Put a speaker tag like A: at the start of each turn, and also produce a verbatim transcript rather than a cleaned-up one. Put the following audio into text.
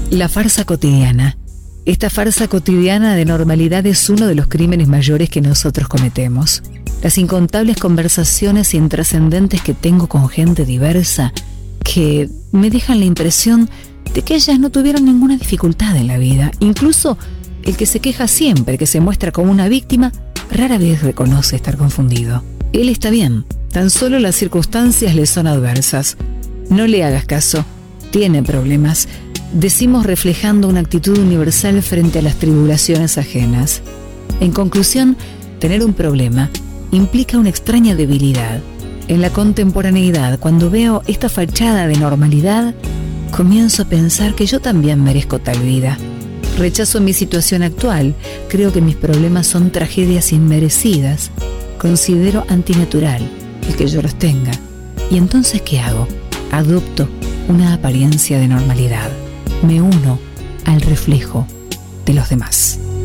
A: La farsa cotidiana. Esta farsa cotidiana de normalidad es uno de los crímenes mayores que nosotros cometemos. Las incontables conversaciones intrascendentes que tengo con gente diversa que me dejan la impresión de que ellas no tuvieron ninguna dificultad en la vida. Incluso el que se queja siempre, que se muestra como una víctima, rara vez reconoce estar confundido. Él está bien, tan solo las circunstancias le son adversas. No le hagas caso, tiene problemas, decimos reflejando una actitud universal frente a las tribulaciones ajenas. En conclusión, tener un problema implica una extraña debilidad. En la contemporaneidad, cuando veo esta fachada de normalidad, comienzo a pensar que yo también merezco tal vida. Rechazo mi situación actual, creo que mis problemas son tragedias inmerecidas. Considero antinatural el que yo los tenga. ¿Y entonces qué hago? Adopto una apariencia de normalidad. Me uno al reflejo de los demás.